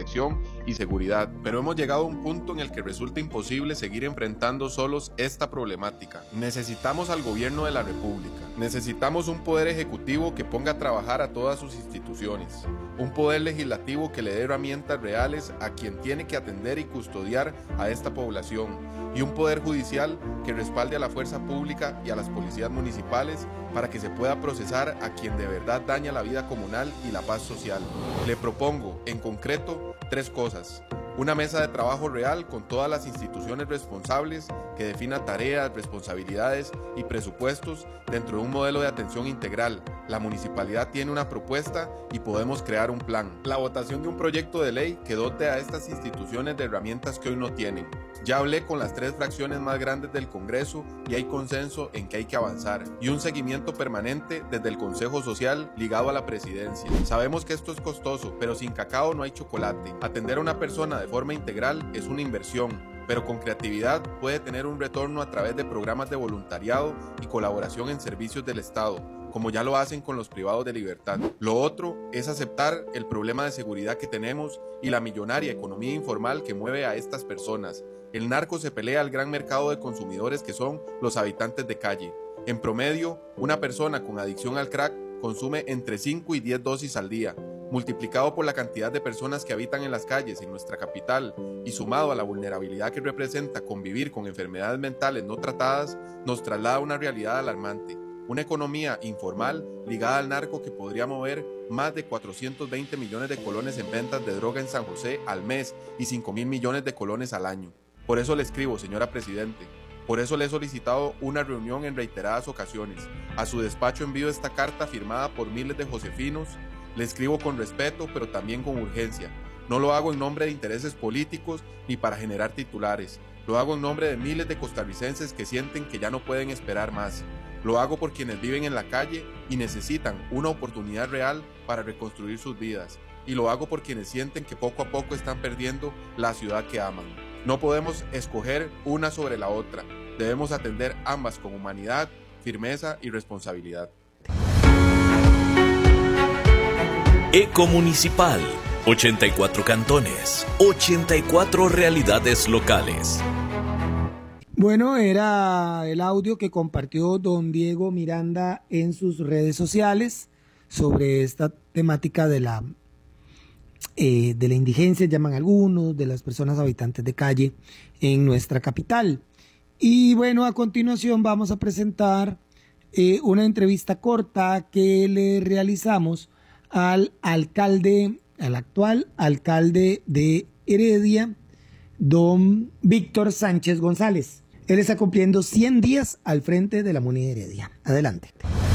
protección y seguridad. Pero hemos llegado a un punto en el que resulta imposible seguir enfrentando solos esta problemática. Necesitamos al gobierno de la República. Necesitamos un poder ejecutivo que ponga a trabajar a todas sus instituciones. Un poder legislativo que le dé herramientas reales a quien tiene que atender y custodiar a esta población. Y un poder judicial que respalde a la fuerza pública y a las policías municipales para que se pueda procesar a quien de verdad daña la vida comunal y la paz social. Le propongo, en concreto, 3 cosas. Una mesa de trabajo real con todas las instituciones responsables que defina tareas, responsabilidades y presupuestos dentro de un modelo de atención integral. La municipalidad tiene una propuesta y podemos crear un plan. La votación de un proyecto de ley que dote a estas instituciones de herramientas que hoy no tienen. Ya hablé con las 3 fracciones más grandes del Congreso y hay consenso en que hay que avanzar. Y un seguimiento permanente desde el Consejo Social ligado a la presidencia. Sabemos que esto es costoso, pero sin cacao no hay chocolate. Atender a una persona de forma integral es una inversión, pero con creatividad puede tener un retorno a través de programas de voluntariado y colaboración en servicios del Estado, como ya lo hacen con los privados de libertad. Lo otro es aceptar el problema de seguridad que tenemos y la millonaria economía informal que mueve a estas personas. El narco se pelea al gran mercado de consumidores que son los habitantes de calle. En promedio, una persona con adicción al crack consume entre 5 y 10 dosis al día, multiplicado por la cantidad de personas que habitan en las calles en nuestra capital y sumado a la vulnerabilidad que representa convivir con enfermedades mentales no tratadas, nos traslada a una realidad alarmante. Una economía informal ligada al narco que podría mover más de 420 millones de colones en ventas de droga en San José al mes y 5.000 millones de colones al año. Por eso le escribo, señora Presidente. Por eso le he solicitado una reunión en reiteradas ocasiones. A su despacho envío esta carta firmada por miles de josefinos. Le escribo con respeto, pero también con urgencia. No lo hago en nombre de intereses políticos ni para generar titulares. Lo hago en nombre de miles de costarricenses que sienten que ya no pueden esperar más. Lo hago por quienes viven en la calle y necesitan una oportunidad real para reconstruir sus vidas. Y lo hago por quienes sienten que poco a poco están perdiendo la ciudad que aman. No podemos escoger una sobre la otra. Debemos atender ambas con humanidad, firmeza y responsabilidad. Ecomunicipal, 84 cantones, 84 realidades locales. Bueno, era el audio que compartió don Diego Miranda en sus redes sociales sobre esta temática de la indigencia, llaman algunos, de las personas habitantes de calle en nuestra capital. Y bueno, a continuación vamos a presentar una entrevista corta que le realizamos al actual alcalde de Heredia, don Víctor Sánchez González. Él está cumpliendo 100 días al frente de la Muni de Heredia. Adelante.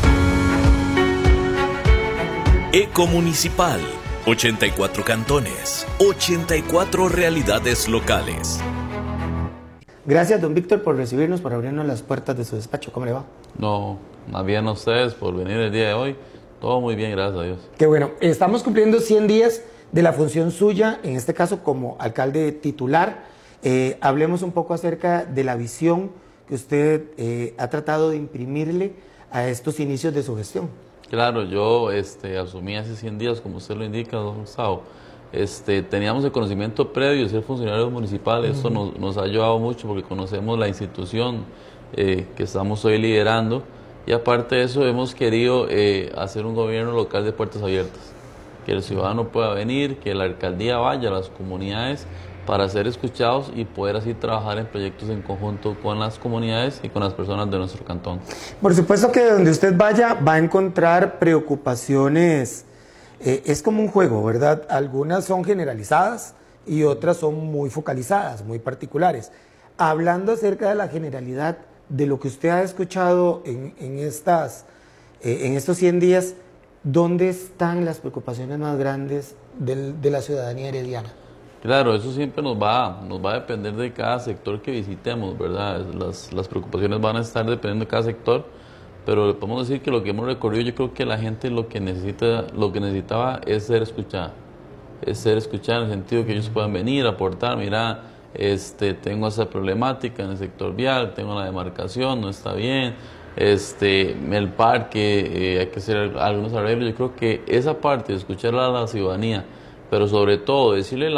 Ecomunicipal, 84 cantones, 84 realidades locales. Gracias, don Víctor, por recibirnos, por abrirnos las puertas de su despacho. ¿Cómo le va? No, más bien a ustedes por venir el día de hoy. Todo muy bien, gracias a Dios. Qué bueno. Estamos cumpliendo 100 días de la función suya, en este caso como alcalde titular. Hablemos un poco acerca de la visión que usted ha tratado de imprimirle a estos inicios de su gestión. Claro, yo asumí hace 100 días, como usted lo indica, don Gustavo. Teníamos el conocimiento previo de ser funcionarios municipales. Esto nos ha ayudado mucho porque conocemos la institución que estamos hoy liderando. Y aparte de eso, hemos querido hacer un gobierno local de puertas abiertas. Que el ciudadano pueda venir, que la alcaldía vaya a las comunidades para ser escuchados y poder así trabajar en proyectos en conjunto con las comunidades y con las personas de nuestro cantón. Por supuesto que donde usted vaya va a encontrar preocupaciones. Es como un juego, ¿verdad? Algunas son generalizadas y otras son muy focalizadas, muy particulares. Hablando acerca de la generalidad, de lo que usted ha escuchado en estos 100 días, ¿dónde están las preocupaciones más grandes de la ciudadanía herediana? Claro, eso siempre nos va a depender de cada sector que visitemos, ¿verdad? Las preocupaciones van a estar dependiendo de cada sector, pero le podemos decir que lo que hemos recorrido, yo creo que la gente lo que necesitaba es ser escuchada. Es ser escuchada en el sentido que ellos puedan venir, aportar, mira, tengo esa problemática en el sector vial, tengo la demarcación, no está bien, el parque, hay que hacer algunos arreglos. Yo creo que esa parte de escuchar a la ciudadanía, pero sobre todo decirle